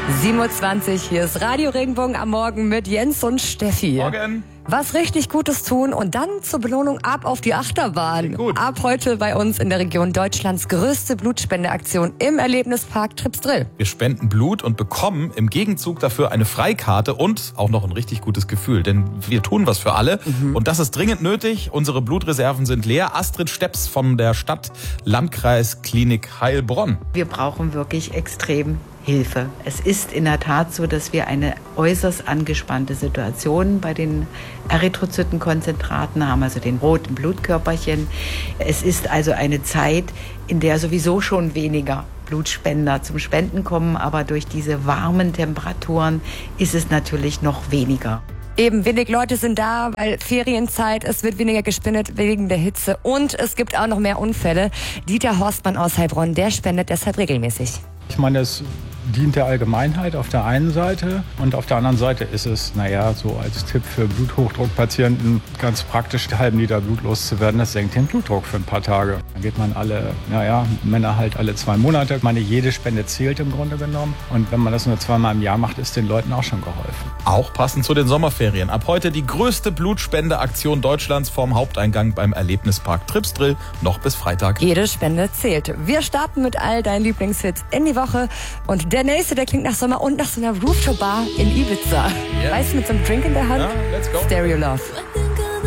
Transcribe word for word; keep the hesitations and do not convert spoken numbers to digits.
sieben Uhr zwanzig, hier ist Radio Regenbogen am Morgen mit Jens und Steffi. Morgen. Was richtig Gutes tun und dann zur Belohnung ab auf die Achterbahn. Gut. Ab heute bei uns in der Region Deutschlands größte Blutspendeaktion im Erlebnispark Tripsdrill. Wir spenden Blut und bekommen im Gegenzug dafür eine Freikarte und auch noch ein richtig gutes Gefühl. Denn wir tun was für alle mhm. und das ist dringend nötig. Unsere Blutreserven sind leer. Astrid Steps von der Stadt Landkreis Klinik Heilbronn. Wir brauchen wirklich extrem Hilfe. Es ist in der Tat so, dass wir eine äußerst angespannte Situation bei den Erythrozytenkonzentraten haben, also den roten Blutkörperchen. Es ist also eine Zeit, in der sowieso schon weniger Blutspender zum Spenden kommen, aber durch diese warmen Temperaturen ist es natürlich noch weniger. Eben, wenig Leute sind da, weil Ferienzeit, es wird weniger gespendet wegen der Hitze und es gibt auch noch mehr Unfälle. Dieter Horstmann aus Heilbronn, der spendet deshalb regelmäßig. Ich meine, es dient der Allgemeinheit auf der einen Seite und auf der anderen Seite ist es, naja, so als Tipp für Bluthochdruckpatienten ganz praktisch, einen halben Liter Blut loszuwerden. Das senkt den Blutdruck für ein paar Tage. Dann geht man alle, naja, Männer halt alle zwei Monate. Ich meine, jede Spende zählt im Grunde genommen. Und wenn man das nur zweimal im Jahr macht, ist den Leuten auch schon geholfen. Auch passend zu den Sommerferien. Ab heute die größte Blutspendeaktion Deutschlands vorm Haupteingang beim Erlebnispark Tripsdrill, noch bis Freitag. Jede Spende zählt. Wir starten mit all deinen Lieblingshits in die Woche und der nächste, der klingt nach Sommer und nach so einer Rooftop-Bar in Ibiza. Yeah. Weißt du, mit so einem Drink in der Hand? Ja, let's go. Stereo Love.